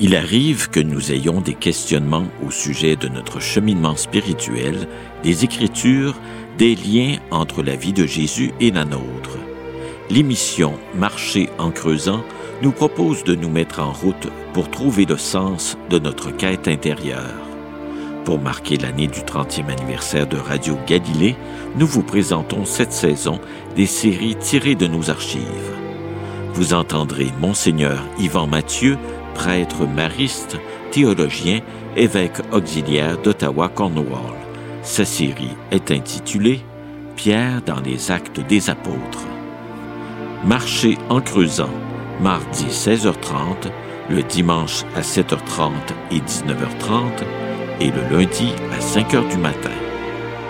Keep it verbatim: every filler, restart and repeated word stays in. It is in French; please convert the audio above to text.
Il arrive que nous ayons des questionnements au sujet de notre cheminement spirituel, des Écritures, des liens entre la vie de Jésus et la nôtre. L'émission « Marcher en creusant » nous propose de nous mettre en route pour trouver le sens de notre quête intérieure. Pour marquer l'année du trentième anniversaire de Radio Galilée, nous vous présentons cette saison des séries tirées de nos archives. Vous entendrez Monseigneur Yvan Mathieu, prêtre mariste, théologien, évêque auxiliaire d'Ottawa-Cornwall. Sa série est intitulée « Pierre dans les actes des apôtres ». Marcher en creusant, mardi seize heures trente, le dimanche à sept heures trente et dix-neuf heures trente et le lundi à cinq heures du matin.